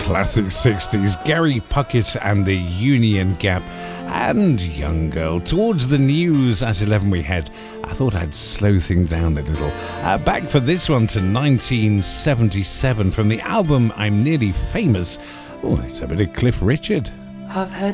classic 60s, Gary Puckett and the Union Gap, and Young Girl. Towards the news at 11 we head. I thought I'd slow things down a little. Back for this one to 1977 from the album I'm Nearly Famous. Oh, it's a bit of Cliff Richard. I've had